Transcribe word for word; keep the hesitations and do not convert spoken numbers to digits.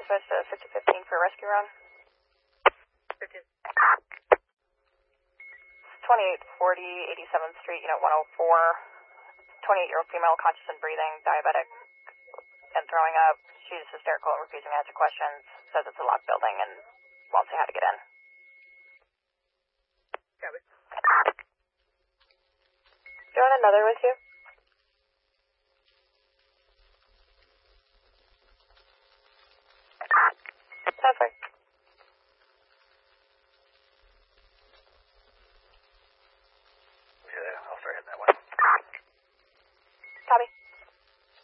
switch to fifty fifteen for rescue run. twenty-eight forty eighty-seventh Street, Unit one oh four. twenty-eight-year-old female, conscious and breathing, diabetic, and throwing up. She's hysterical and refusing to answer questions. Says it's a locked building and won't say how to get in. Copy. Do you want another with you? Sounds like.